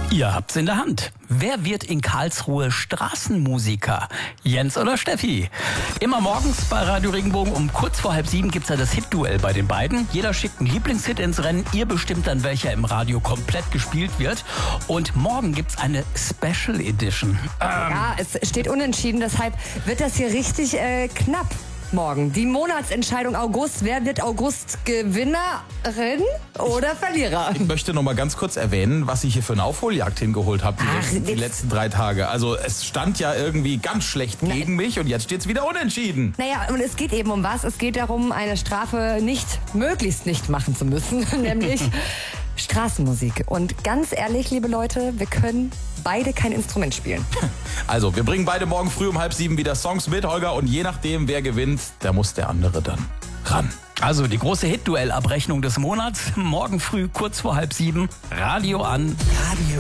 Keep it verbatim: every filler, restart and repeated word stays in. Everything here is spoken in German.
Ihr habt's in der Hand. Wer wird in Karlsruhe Straßenmusiker? Jens oder Steffi? Immer morgens bei Radio Regenbogen um kurz vor halb sieben gibt's ja das Hit-Duell bei den beiden. Jeder schickt einen Lieblingshit ins Rennen. Ihr bestimmt dann, welcher im Radio komplett gespielt wird. Und morgen gibt's eine Special Edition. Ähm. Ja, es steht unentschieden, deshalb wird das hier richtig äh, knapp. Morgen die Monatsentscheidung August. Wer wird August Gewinnerin oder Verlierer? Ich möchte noch mal ganz kurz erwähnen, was ich hier für eine Aufholjagd hingeholt habe die, Ach, letzten, die letzten drei Tage. Also es stand ja irgendwie ganz schlecht gegen mich und jetzt steht's wieder unentschieden. Naja, und es geht eben um was? Es geht darum, eine Strafe nicht, möglichst nicht machen zu müssen, nämlich Straßenmusik. Und ganz ehrlich, liebe Leute, wir können beide kein Instrument spielen. Also, wir bringen beide morgen früh um halb sieben wieder Songs mit, Holger. Und je nachdem, wer gewinnt, da muss der andere dann ran. Also die große Hit-Duell-Abrechnung des Monats. Morgen früh kurz vor halb sieben. Radio an. Radio.